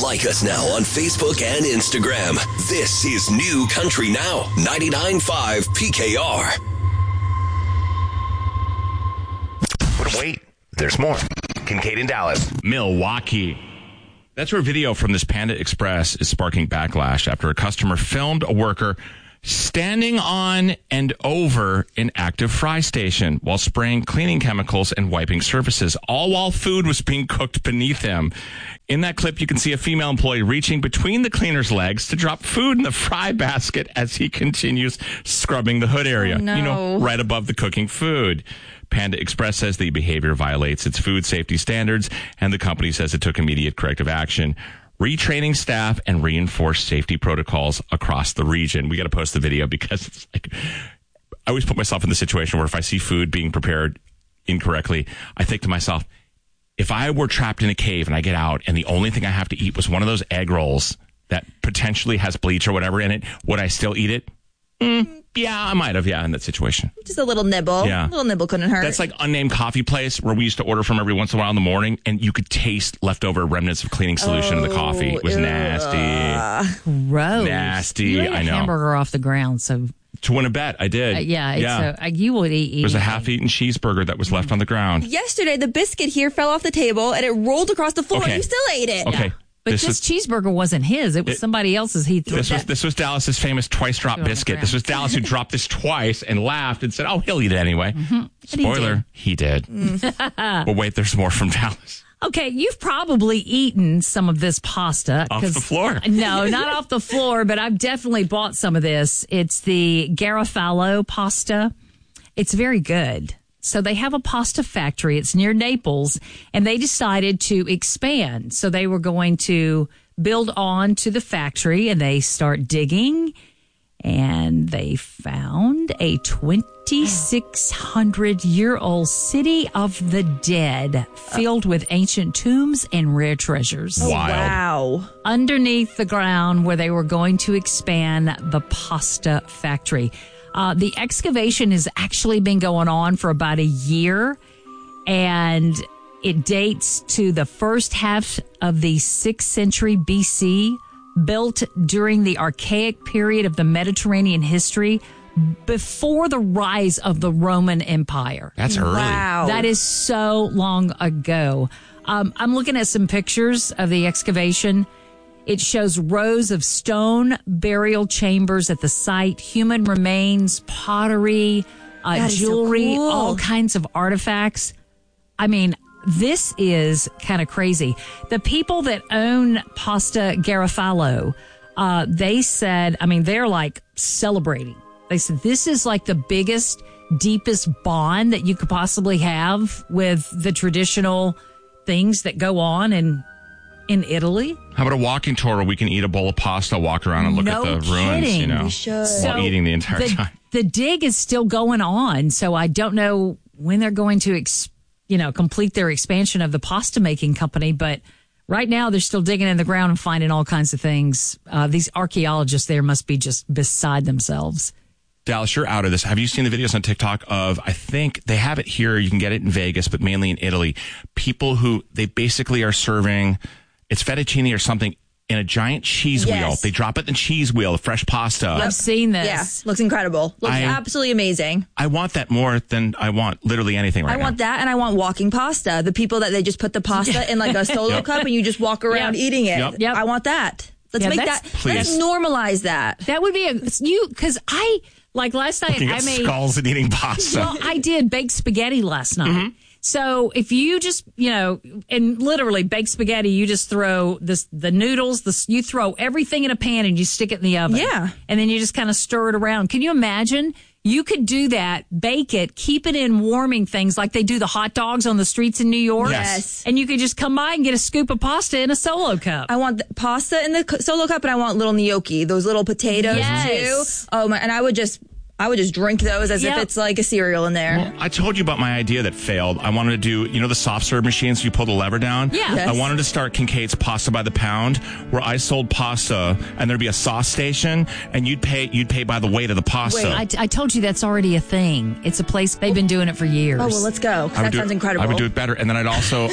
Like us now on Facebook and Instagram. This is New Country Now, 99.5 PKR. But wait, there's more. Kincaid in Dallas. Milwaukee. That's where video from this Panda Express is sparking backlash after a customer filmed a worker standing on and over an active fry station while spraying cleaning chemicals and wiping surfaces, all while food was being cooked beneath him. In that clip, you can see a female employee reaching between the cleaner's legs to drop food in the fry basket as he continues scrubbing the hood area, right above the cooking food. Panda Express says the behavior violates its food safety standards, and the company says it took immediate corrective action, retraining staff and reinforced safety protocols across the region. We got to post the video because it's like, I always put myself in the situation where if I see food being prepared incorrectly, I think to myself, if I were trapped in a cave and I get out and the only thing I have to eat was one of those egg rolls that potentially has bleach or whatever in it, would I still eat it? Yeah, I might have, in that situation. Just a little nibble. Yeah. A little nibble couldn't hurt. That's like unnamed coffee place where we used to order from every once in a while in the morning, and you could taste leftover remnants of cleaning solution in the coffee. It was nasty. Gross. Nasty, You ate I know. a hamburger off the ground, so... To win a bet, I did. You would eat. It was a half-eaten cheeseburger that was left on the ground. Yesterday, the biscuit here fell off the table, and it rolled across the floor. Okay. You still ate it. Okay. But this cheeseburger wasn't his. It was somebody else's. He threw This was Dallas's famous twice drop biscuit. This was Dallas who dropped this twice and laughed and said, "Oh, he'll eat it anyway." Mm-hmm. Spoiler: he did. But wait, there's more from Dallas. Okay, you've probably eaten some of this pasta. Off the floor. No, not off the floor, but I've definitely bought some of this. It's the Garofalo pasta. It's very good. So they have a pasta factory. It's near Naples, and they decided to expand. So they were going to build on to the factory, and they start digging, and they found a 2,600-year-old city of the dead filled with ancient tombs and rare treasures. Wow. Underneath the ground where they were going to expand the pasta factory. The excavation has actually been going on for about a year, and it dates to the first half of the 6th century BC, built during the archaic period of the Mediterranean history before the rise of the Roman Empire. That's early. Wow. That is so long ago. I'm looking at some pictures of the excavation. It shows rows of stone burial chambers at the site, human remains, pottery, jewelry, so cool. all kinds of artifacts. I mean, this is kind of crazy. The people that own Pasta Garofalo, they said, they're like celebrating. They said this is like the biggest, deepest bond that you could possibly have with the traditional things that go on in Italy. How about a walking tour where we can eat a bowl of pasta, walk around and look at the ruins, We should. while eating the entire time. The dig is still going on, so I don't know when they're going to, complete their expansion of the pasta making company. But right now, they're still digging in the ground and finding all kinds of things. These archaeologists there must be just beside themselves. Dallas, you're out of this. Have you seen the videos on TikTok of, I think they have it here, you can get it in Vegas, but mainly in Italy, people who they basically are serving, it's fettuccine or something, in a giant cheese wheel. They drop it in the cheese wheel, the fresh pasta. I've seen this. Yeah, looks incredible. Looks absolutely amazing. I want that more than I want literally anything right now. I want that, and I want walking pasta. The people that they just put the pasta in like a solo cup and you just walk around eating it. Yep. I want that. Let's make that. Please. Let's normalize that. That would be because like last night Looking I at made skulls and eating pasta. Well, I did baked spaghetti last night. Mm-hmm. So if you just, and literally baked spaghetti, you just throw the noodles, you throw everything in a pan and you stick it in the oven. Yeah. And then you just kind of stir it around. Can you imagine? You could do that, bake it, keep it in warming things like they do the hot dogs on the streets in New York. Yes. And you could just come by and get a scoop of pasta in a solo cup. I want the pasta in the solo cup, and I want little gnocchi, those little potatoes Yes. too. Oh my! And I would just I would just drink those as if it's like a cereal in there. Well, I told you about my idea that failed. I wanted to do, the soft serve machines, you pull the lever down? Yeah. Yes. I wanted to start Kincaid's Pasta by the Pound, where I sold pasta and there'd be a sauce station and you'd pay by the weight of the pasta. Wait, I told you that's already a thing. It's a place, they've been doing it for years. Oh, well, let's go. 'Cause that sounds incredible. I would do it better. And then I'd also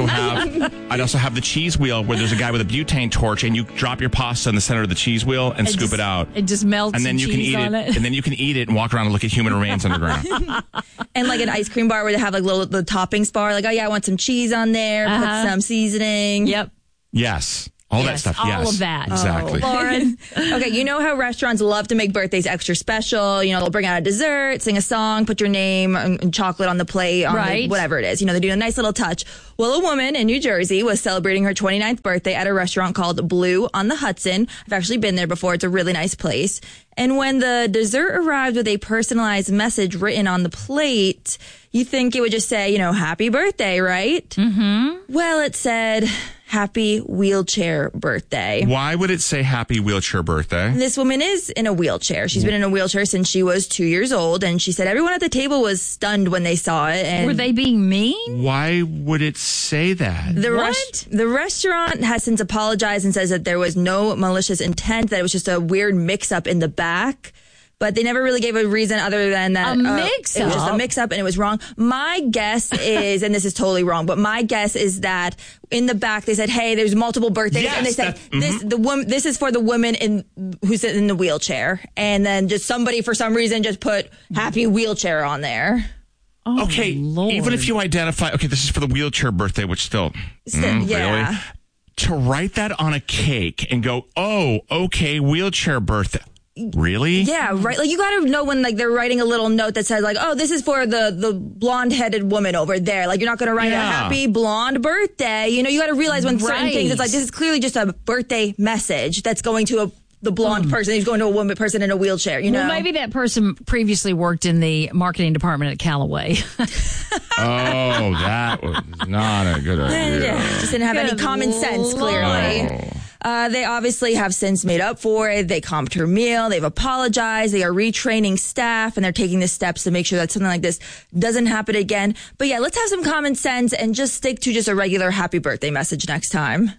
have the cheese wheel where there's a guy with a butane torch and you drop your pasta in the center of the cheese wheel and scoop it out. It just melts and then you can eat it. And then you can eat it and walk around and look at human remains underground. And like an ice cream bar where they have like the toppings bar. Like, oh yeah, I want some cheese on there, put some seasoning. Yep. Yes. All that stuff. All of that. Exactly. Lauren. Okay, you know how restaurants love to make birthdays extra special. They'll bring out a dessert, sing a song, put your name and chocolate on the plate, on whatever it is. They do a nice little touch. Well, a woman in New Jersey was celebrating her 29th birthday at a restaurant called Blue on the Hudson. I've actually been there before. It's a really nice place. And when the dessert arrived with a personalized message written on the plate, you think it would just say, happy birthday, right? Mm-hmm. Well, it said, happy wheelchair birthday. Why would it say happy wheelchair birthday? This woman is in a wheelchair. She's been in a wheelchair since she was 2 years old. And she said everyone at the table was stunned when they saw it. And were they being mean? Why would it say that? The restaurant has since apologized and says that there was no malicious intent, that it was just a weird mix-up in the back. But they never really gave a reason other than that. A mix-up? It was just a mix-up and it was wrong. My guess is, and this is totally wrong, but my guess is that in the back they said, hey, there's multiple birthdays. Yes, and they said, this is for the woman who's in the wheelchair. And then just somebody, for some reason, just put happy wheelchair on there. Oh, okay, Lord. Even if you identify, this is for the wheelchair birthday, which still, yeah. Really? To write that on a cake and go, oh, okay, wheelchair birthday. Really? Yeah, right. Like, you got to know when, like, they're writing a little note that says, like, oh, this is for the blonde-headed woman over there. Like, you're not going to write a happy blonde birthday. You got to realize when certain things, it's like, this is clearly just a birthday message that's going to the blonde person who's going to a woman person in a wheelchair, Well, maybe that person previously worked in the marketing department at Callaway. Oh, that was not a good idea. Yeah, just didn't have any common sense, clearly. They obviously have since made up for it. They comped her meal. They've apologized. They are retraining staff, and they're taking the steps to make sure that something like this doesn't happen again. But yeah, let's have some common sense and just stick to just a regular happy birthday message next time.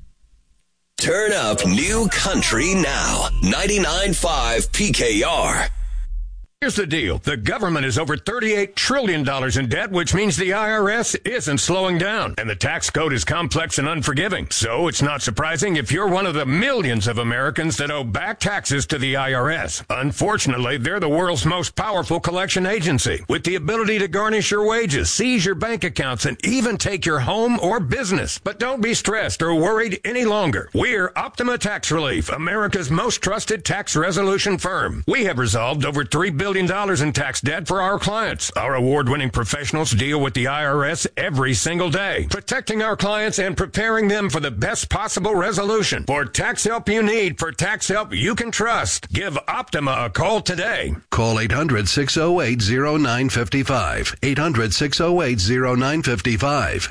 Turn up New Country Now. 99.5 PKR. Here's the deal. The government is over $38 trillion in debt, which means the IRS isn't slowing down. And the tax code is complex and unforgiving. So it's not surprising if you're one of the millions of Americans that owe back taxes to the IRS. Unfortunately, they're the world's most powerful collection agency, with the ability to garnish your wages, seize your bank accounts, and even take your home or business. But don't be stressed or worried any longer. We're Optima Tax Relief, America's most trusted tax resolution firm. We have resolved over $3 billion in tax debt for our clients. Our award-winning professionals deal with the IRS every single day, protecting our clients and preparing them for the best possible resolution. For tax help you need, for tax help you can trust, give Optima a call today. Call 800-608-0955. 800-608-0955.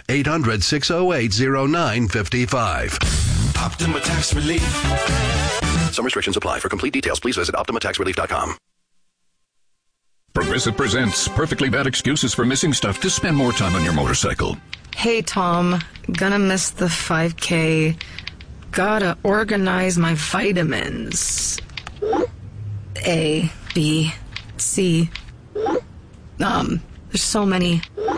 800-608-0955. Optima Tax Relief. Some restrictions apply. For complete details, please visit OptimaTaxRelief.com. Progressive presents Perfectly Bad Excuses for Missing Stuff to Spend More Time on Your Motorcycle. Hey, Tom. Gonna miss the 5K. Gotta organize my vitamins. A, B, C. There's so many.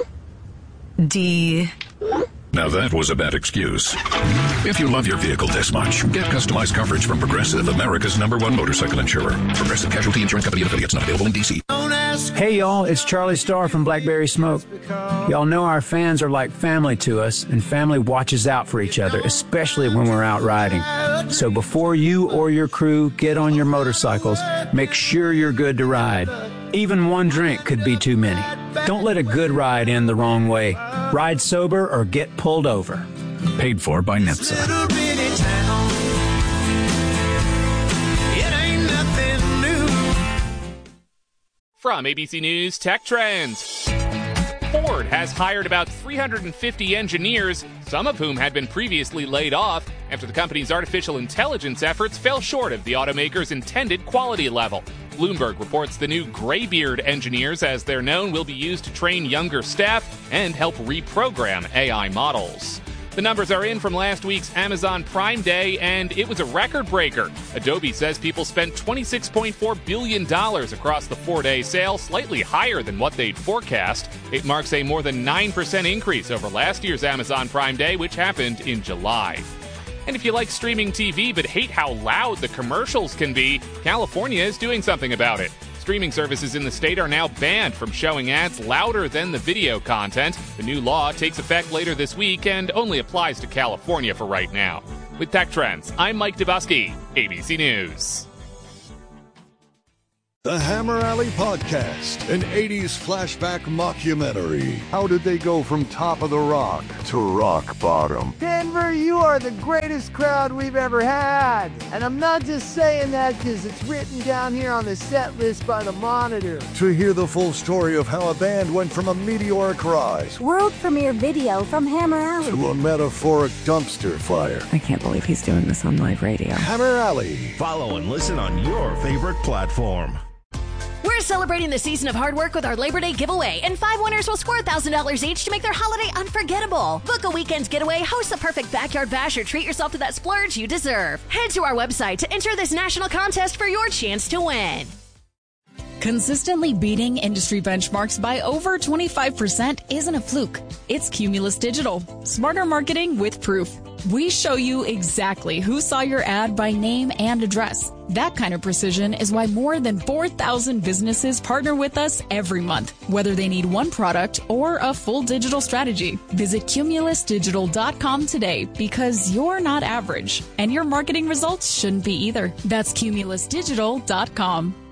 D. Now that was a bad excuse. If you love your vehicle this much, get customized coverage from Progressive, America's #1 motorcycle insurer. Progressive Casualty Insurance Company and affiliates, not available in D.C. Hey y'all, it's Charlie Starr from Blackberry Smoke. Y'all know our fans are like family to us, and family watches out for each other, especially when we're out riding. So before you or your crew get on your motorcycles, make sure you're good to ride. Even one drink could be too many. Don't let a good ride end the wrong way. Ride sober or get pulled over. Paid for by NHTSA. From ABC News Tech Trends. Ford has hired about 350 engineers, some of whom had been previously laid off after the company's artificial intelligence efforts fell short of the automaker's intended quality level. Bloomberg reports the new Graybeard engineers, as they're known, will be used to train younger staff and help reprogram AI models. The numbers are in from last week's Amazon Prime Day, and it was a record breaker. Adobe says people spent $26.4 billion across the 4-day sale, slightly higher than what they'd forecast. It marks a more than 9% increase over last year's Amazon Prime Day, which happened in July. And if you like streaming TV but hate how loud the commercials can be, California is doing something about it. Streaming services in the state are now banned from showing ads louder than the video content. The new law takes effect later this week and only applies to California for right now. With Tech Trends, I'm Mike Dubusky, ABC News. The Hammer Alley Podcast, an 80s flashback mockumentary. How did they go from top of the rock to rock bottom? Denver, you are the greatest crowd we've ever had. And I'm not just saying that because it's written down here on the set list by the Monitor. To hear the full story of how a band went from a meteoric rise, world premiere video from Hammer Alley, to a metaphoric dumpster fire. I can't believe he's doing this on live radio. Hammer Alley. Follow and listen on your favorite platform. We're celebrating the season of hard work with our Labor Day giveaway, and 5 winners will score $1,000 each to make their holiday unforgettable. Book a weekend getaway, host the perfect backyard bash, or treat yourself to that splurge you deserve. Head to our website to enter this national contest for your chance to win. Consistently beating industry benchmarks by over 25% isn't a fluke. It's Cumulus Digital. Smarter marketing with proof. We show you exactly who saw your ad by name and address. That kind of precision is why more than 4,000 businesses partner with us every month, whether they need one product or a full digital strategy. Visit cumulusdigital.com today, because you're not average, and your marketing results shouldn't be either. That's cumulusdigital.com.